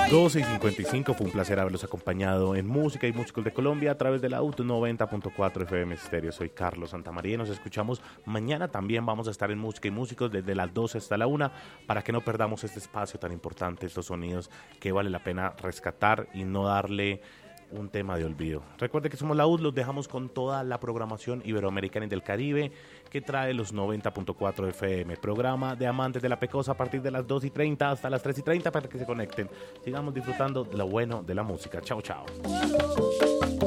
12:55, fue un placer haberlos acompañado en Música y Músicos de Colombia a través de la UT 90.4 FM Stereo. Soy Carlos Santamaría y nos escuchamos mañana. También vamos a estar en Música y Músicos desde las 12 hasta la 1 para que no perdamos este espacio tan importante, estos sonidos que vale la pena rescatar y no darle un tema de olvido. Recuerde que somos la UT, los dejamos con toda la programación iberoamericana y del Caribe que trae los 90.4 FM, programa de Amantes de la Pecosa a partir de las 2:30 hasta las 3:30 para que se conecten. Sigamos disfrutando de lo bueno de la música. Chao, chao.